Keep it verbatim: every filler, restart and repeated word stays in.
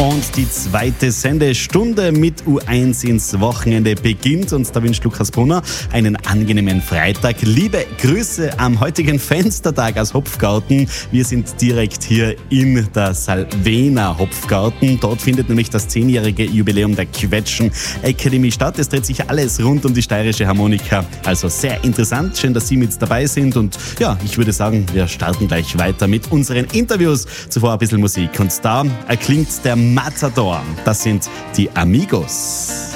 Und die zweite Sendestunde mit U eins ins Wochenende beginnt und da wünscht Lukas Brunner einen angenehmen Freitag. Liebe Grüße am heutigen Fenstertag aus Hopfgarten. Wir sind direkt hier in der Salvena Hopfgarten. Dort findet nämlich das zehnjährige Jubiläum der Quetschen Academy statt. Es dreht sich alles rund um die steirische Harmonika. Also sehr interessant. Schön, dass Sie mit dabei sind und ja, ich würde sagen, wir starten gleich weiter mit unseren Interviews. Zuvor ein bisschen Musik und da erklingt der Matador. Das sind die Amigos.